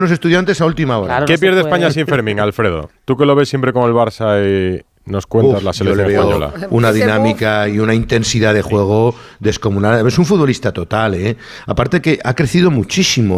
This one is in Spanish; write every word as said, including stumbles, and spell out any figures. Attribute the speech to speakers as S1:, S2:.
S1: los estudiantes a última hora.
S2: Claro,
S3: ¿Qué
S2: no se
S3: pierde
S2: puede.
S3: España sin Fermín, Alfredo? Tú que lo ves siempre con el Barça y nos cuentas
S1: Uf,
S3: la
S1: yo
S3: selección
S1: le veo
S3: española.
S1: una dinámica y una intensidad de juego descomunal. Es un futbolista total, ¿eh? Aparte que ha crecido muchísimo.